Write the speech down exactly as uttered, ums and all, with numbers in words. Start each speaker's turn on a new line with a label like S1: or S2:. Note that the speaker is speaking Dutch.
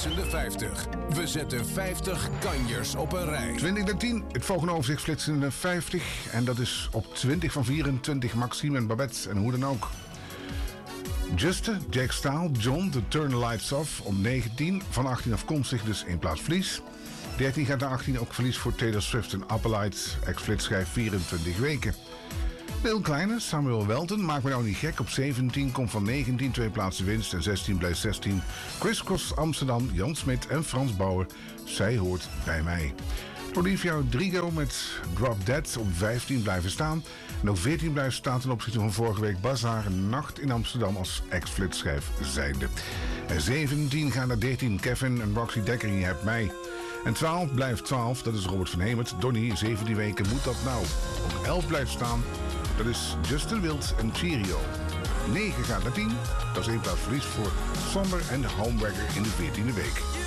S1: flitsende vijftig. We zetten vijftig kanjers op een rij.
S2: twintig naar tien, het volgende overzicht flitsende vijftig. En dat is op twintig van vierentwintig Maxime en Babette en hoe dan ook. Juste, Jack Staal, John, The Turn the Lights Off op negentien. Van achttien afkomstig dus in plaats verlies. dertien gaat naar achttien, ook verlies voor Taylor Swift en Appalite. Ex-flitsschijf vierentwintig weken. Heel Kleine, Samuel Welten, maak me nou niet gek. Op zeventien komt van negentien, twee plaatsen winst. En zestien blijft zestien. Chris Cross Amsterdam, Jan Smit en Frans Bauer. Zij hoort bij mij. Olivia Rodrigo met Drop Dead op vijftien blijven staan. En op veertien blijft staan ten opzichte van vorige week Bazaar Nacht in Amsterdam als ex-flitsschijf zijnde. En zeventien gaat naar dertien, Kevin en Roxy Dekker, je hebt mij. En twaalf blijft twaalf, dat is Robert van Hemert. Donnie, zeventien weken, moet dat nou? Op elf blijft staan, dat is Justin Wild en Cheerio. negen gaat naar tien, dat is één plaats verlies voor Somber en Homewrecker in de veertiende week.